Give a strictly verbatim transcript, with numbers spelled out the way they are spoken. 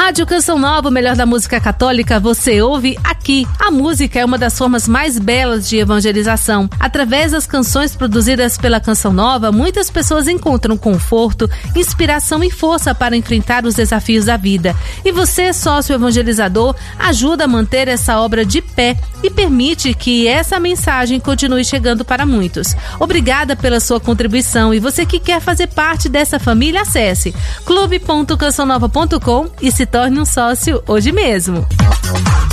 Rádio Canção Nova, o melhor da música católica, você ouve aqui. A música é uma das formas mais belas de evangelização. Através das canções produzidas pela Canção Nova, muitas pessoas encontram conforto, inspiração e força para enfrentar os desafios da vida. E você, sócio evangelizador, ajuda a manter essa obra de pé e permite que essa mensagem continue chegando para muitos. Obrigada pela sua contribuição, e você que quer fazer parte dessa família, acesse clube ponto canção nova ponto com e se torne um sócio hoje mesmo.